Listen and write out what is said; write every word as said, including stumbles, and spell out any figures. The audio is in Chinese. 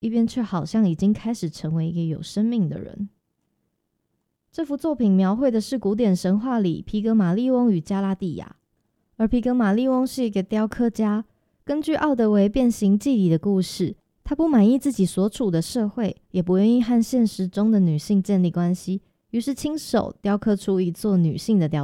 一边却好像已经开始成为一个有生命的人。这幅作品描绘的是古典神话里皮格马利翁与加拉蒂亚，而皮格马利翁是一个雕刻家。根据奥德维《变形记》里的故事，他不满意自己所处的社会，也不愿意和现实中的女性建立关系，于是亲手雕刻出一座女性的雕